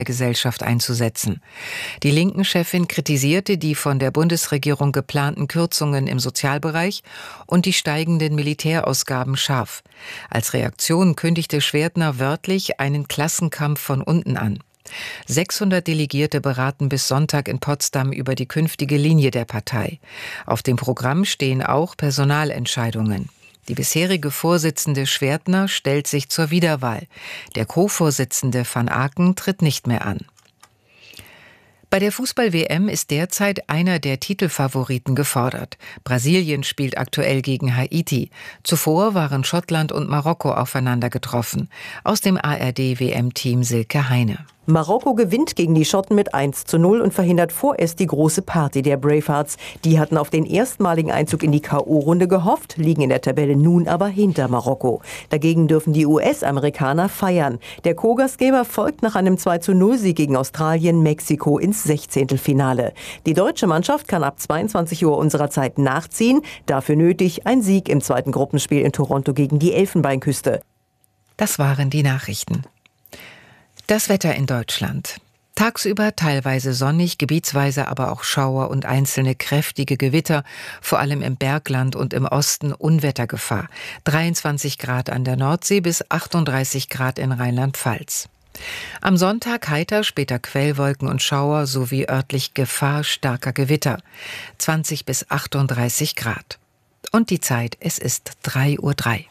Gesellschaft einzusetzen. Die Linken-Chefin kritisierte die von der Bundesregierung geplanten Kürzungen im Sozialbereich und die steigenden Militärausgaben scharf. Als Reaktion kündigte Schwertner wörtlich einen Klassenkampf von unten an. 600 Delegierte beraten bis Sonntag in Potsdam über die künftige Linie der Partei. Auf dem Programm stehen auch Personalentscheidungen. Die bisherige Vorsitzende Schwertner stellt sich zur Wiederwahl. Der Co-Vorsitzende van Aken tritt nicht mehr an. Bei der Fußball-WM ist derzeit einer der Titelfavoriten gefordert. Brasilien spielt aktuell gegen Haiti. Zuvor waren Schottland und Marokko aufeinander getroffen. Aus dem ARD-WM-Team Silke Heine. Marokko gewinnt gegen die Schotten mit 1:0 und verhindert vorerst die große Party der Bravehearts. Die hatten auf den erstmaligen Einzug in die K.O.-Runde gehofft, liegen in der Tabelle nun aber hinter Marokko. Dagegen dürfen die US-Amerikaner feiern. Der Co-Gastgeber folgt nach einem 2:0-Sieg gegen Australien Mexiko ins 16. Die deutsche Mannschaft kann ab 22 Uhr unserer Zeit nachziehen. Dafür nötig ein Sieg im zweiten Gruppenspiel in Toronto gegen die Elfenbeinküste. Das waren die Nachrichten. Das Wetter in Deutschland. Tagsüber teilweise sonnig, gebietsweise aber auch Schauer und einzelne kräftige Gewitter, vor allem im Bergland und im Osten Unwettergefahr. 23 Grad an der Nordsee bis 38 Grad in Rheinland-Pfalz. Am Sonntag heiter, später Quellwolken und Schauer sowie örtlich Gefahr starker Gewitter. 20 bis 38 Grad. Und die Zeit, es ist 3:03 Uhr.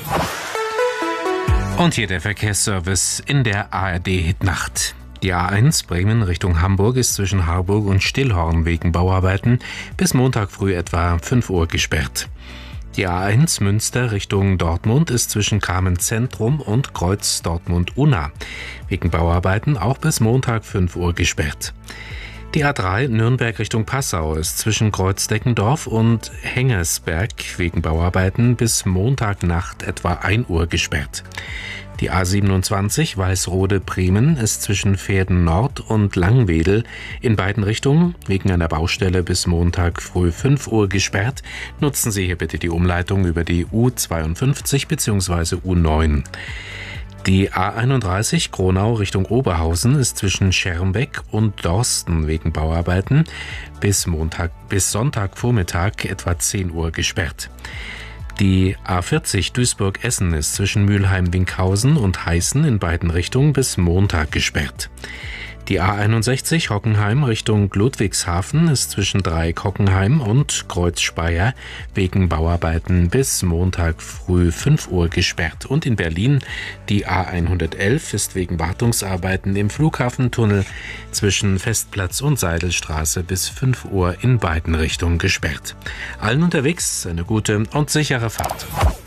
Und hier der Verkehrsservice in der ARD-Hitnacht. Die A1 Bremen Richtung Hamburg ist zwischen Harburg und Stillhorn wegen Bauarbeiten bis Montag früh etwa 5 Uhr gesperrt. Die A1 Münster Richtung Dortmund ist zwischen Kamen Zentrum und Kreuz Dortmund-Unna wegen Bauarbeiten auch bis Montag 5 Uhr gesperrt. Die A3 Nürnberg Richtung Passau ist zwischen Kreuzdeckendorf und Hengersberg wegen Bauarbeiten bis Montagnacht etwa 1 Uhr gesperrt. Die A27 Weißrode-Bremen ist zwischen Verden Nord und Langwedel in beiden Richtungen wegen einer Baustelle bis Montag früh 5 Uhr gesperrt. Nutzen Sie hier bitte die Umleitung über die U52 bzw. U9. Die A31 Kronau Richtung Oberhausen ist zwischen Schermbeck und Dorsten wegen Bauarbeiten bis Sonntagvormittag etwa 10 Uhr gesperrt. Die A40 Duisburg-Essen ist zwischen Mülheim-Winkhausen und Heißen in beiden Richtungen bis Montag gesperrt. Die A61 Hockenheim Richtung Ludwigshafen ist zwischen Dreieck-Hockenheim und Kreuz-Speyer wegen Bauarbeiten bis Montag früh 5 Uhr gesperrt. Und in Berlin die A111 ist wegen Wartungsarbeiten im Flughafentunnel zwischen Festplatz und Seidelstraße bis 5 Uhr in beiden Richtungen gesperrt. Allen unterwegs eine gute und sichere Fahrt.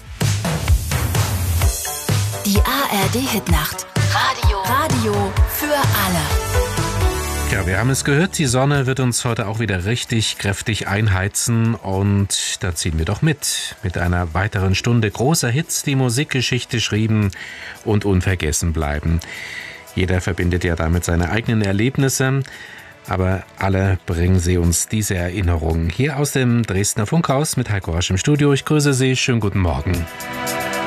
Die ARD-Hitnacht. Radio für alle. Ja, wir haben es gehört, die Sonne wird uns heute auch wieder richtig kräftig einheizen und da ziehen wir doch mit einer weiteren Stunde großer Hits, die Musikgeschichte schrieben und unvergessen bleiben. Jeder verbindet ja damit seine eigenen Erlebnisse, aber alle bringen sie uns diese Erinnerungen. Hier aus dem Dresdner Funkhaus mit Heiko Rasch im Studio. Ich grüße Sie, schönen guten Morgen.